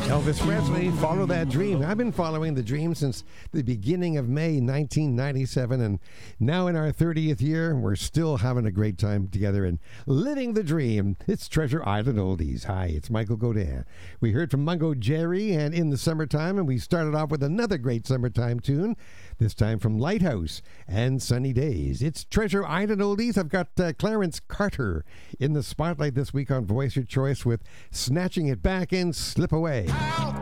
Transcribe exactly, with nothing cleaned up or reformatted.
Elvis Presley, Follow That Dream. I've been following the dream since the beginning of May nineteen ninety-seven, and now in our thirtieth year, we're still having a great time together and living the dream. It's Treasure Island Oldies. Hi, it's Michael Godin. We heard from Mungo Jerry and In the Summertime, and we started off with another great summertime tune, this time from Lighthouse and Sunny Days. It's Treasure Island Oldies. I've got uh, Clarence Carter in the spotlight this week on Voice Your Choice with Snatching It Back and Slip Away.